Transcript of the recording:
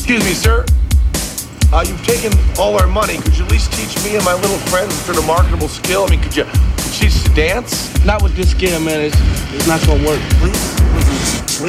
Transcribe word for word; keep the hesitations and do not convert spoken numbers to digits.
Excuse me, sir. Uh, you've taken all our money. Could you at least teach me and my little friend some sort of marketable skill? I mean, could you could you teach us to dance? Not with this gear, man. It's, it's not gonna work. Please, please, please.